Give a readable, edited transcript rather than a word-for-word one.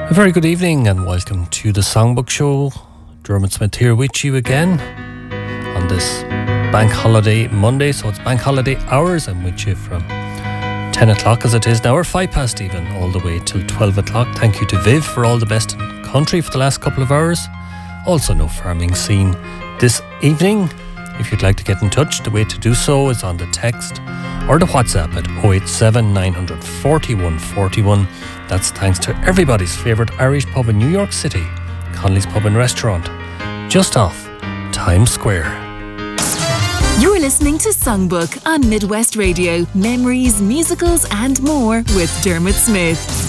A very good evening and welcome to the Songbook Show. Dermot Smith here with you again on this Bank Holiday Monday. So it's Bank Holiday hours. I'm with you from 10 o'clock as it is now, or 5 past even, all the way till 12 o'clock. Thank you to Viv for all the best in the country for the last couple of hours. Also no farming scene this evening. If you'd like to get in touch, the way to do so is on the text or the WhatsApp at 087 900 4141. That's thanks to everybody's favourite Irish pub in New York City, Connolly's Pub and Restaurant, just off Times Square. You're listening to Songbook on Midwest Radio. Memories, musicals and more with Dermot Smith.